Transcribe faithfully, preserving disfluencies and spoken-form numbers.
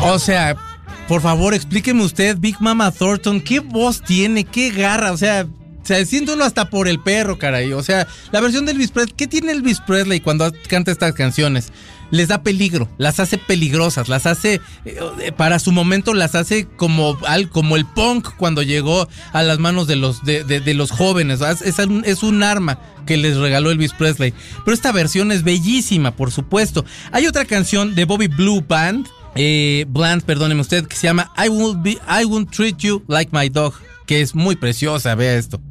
O sea, por favor, explíqueme usted, Big Mama Thornton, ¿qué voz tiene? ¿Qué garra? O sea, se siente uno hasta por el perro, caray. O sea, la versión de Elvis Presley, ¿qué tiene Elvis Presley cuando canta estas canciones? Les da peligro, las hace peligrosas, las hace, eh, para su momento las hace como, al, como el punk cuando llegó a las manos de los, de, de, de los jóvenes. Es un, es un arma que les regaló Elvis Presley. Pero esta versión es bellísima, por supuesto. Hay otra canción de Bobby Blue Band, eh, Bland, perdóneme usted, que se llama I Will Be, I Won't Treat You Like My Dog, que es muy preciosa, vea esto.